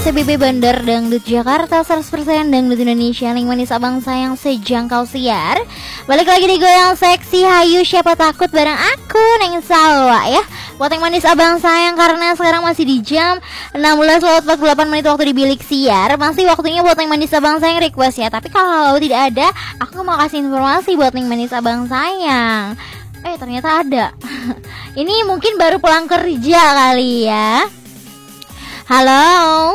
CBB Bandar Dangdut Jakarta 100% Dangdut Indonesia, Ning Manis Abang Sayang sejangkau siar. Balik lagi di Goyang Seksi, hayu siapa takut bareng aku Neng Salwa ya. Buat yang manis abang sayang, karena sekarang masih di jam 16:48 waktu di bilik siar. Masih waktunya buat yang manis abang sayang request ya. Tapi kalau tidak ada, aku mau kasih informasi buat yang manis abang sayang. Ternyata ada. Ini mungkin baru pulang kerja kali ya. Halo.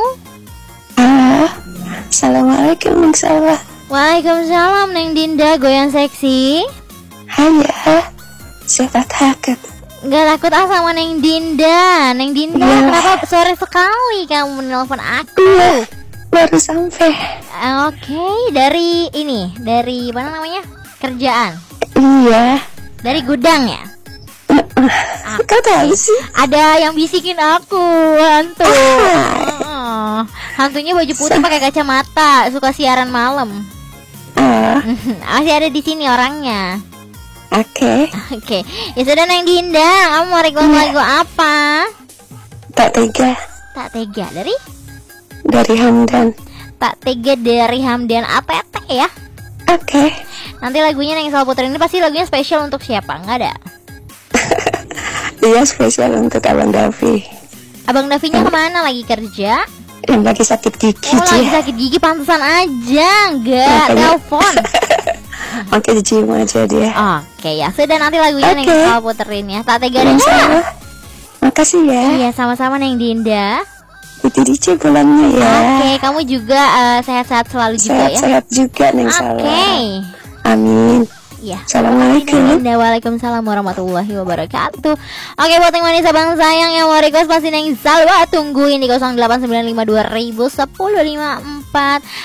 Assalamualaikum Neng Salwa. Waalaikumsalam Neng Dinda, Goyang Seksi. Hanya siapa takut? Gak takut sama Neng Dinda. Neng Dinda Ya. Kenapa sore sekali kamu menelpon aku? Iya, baru sampai. Oke, dari mana namanya? Kerjaan. Iya. Dari gudang ya? Kau tahu sih? Ada yang bisikin aku, hantu. Hantunya baju putih pakai kacamata, suka siaran malam. Masih ada di sini orangnya. Oke. Oke, ya sudah Neng Dinda, kamu mau request lagu apa? Tak tega Tak tega dari Hamdan. Tak tega dari Hamdan ATT ya. Oke. Nanti lagunya Neng Sal puterin ini pasti lagunya spesial untuk siapa? Nggak ada? Iya, spesial untuk Abang Davi. Abang Davinya kemana? Lagi kerja? Yang lagi sakit gigi. Lagi sakit gigi, pantesan aja nggak Makanya. telepon. Oke, dicium aja dia. Oke ya, sudah nanti lagunya Neng Oke. Sal puterin ya. Tak tega Neng deh. Salwa, makasih ya. Iya, sama-sama Neng Dinda. Itu dici bulannya ya. Oke, kamu juga sehat-sehat selalu juga ya. Sehat-sehat juga Neng Salwa. Oke. Amin. Ya. Assalamualaikum. Waalaikumsalam warahmatullahi wabarakatuh. Oke, buat yang manis abang sayang yang mau request pasti Neng Salwa tungguin di 0895201054.